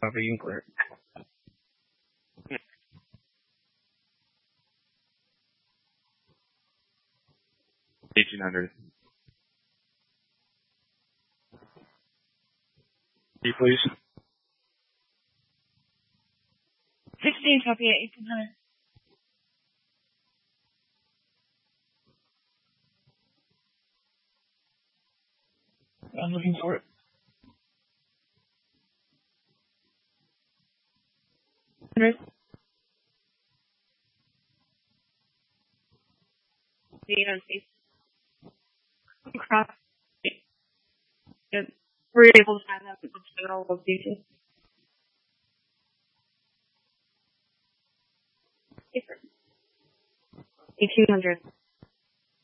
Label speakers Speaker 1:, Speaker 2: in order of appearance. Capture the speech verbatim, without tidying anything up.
Speaker 1: Copy, you can clear it. eighteen hundred. You please.
Speaker 2: sixteen, copy at eighteen hundred.
Speaker 1: I'm looking for it.
Speaker 2: Hundred. The on space. Across. Yep. We're able to find that with the general location. eighteen hundred.